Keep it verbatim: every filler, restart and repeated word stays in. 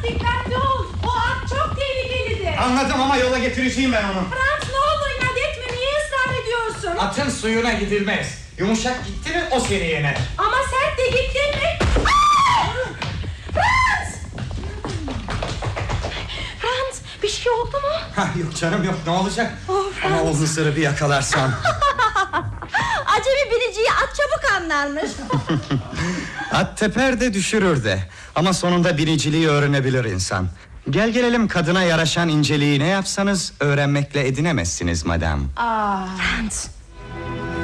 Frans dikkatli ol. O at çok tehlikelidir. Anladım ama yola getireceğim ben onu. Frans ne olur inat etme, niye ısrar ediyorsun? Atın suyuna gidilmez. Yumuşak gitti mi o seni yener. Ama sert de gittin mi? Frans! Frans bir şey oldu mu? Ha, yok canım yok, ne olacak? Oh, ama o hızırı bir yakalarsam. Acemi biniciyi at çabuk anlarmış. At teper de düşürür de. Ama sonunda biniciliği öğrenebilir insan. Gel gelelim kadına yaraşan inceliği ne yapsanız öğrenmekle edinemezsiniz madam. Aa. Frans